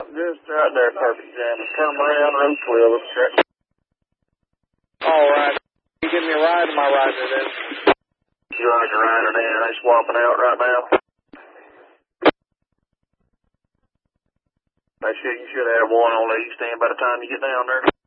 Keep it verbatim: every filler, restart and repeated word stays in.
just right there, perfect, Jam. Come around, road twelve, let's check. All right. You give me a ride, am I riding it in? You're like a rider there. They swapping out right now. They should, you should have one on the east end by the time you get down there.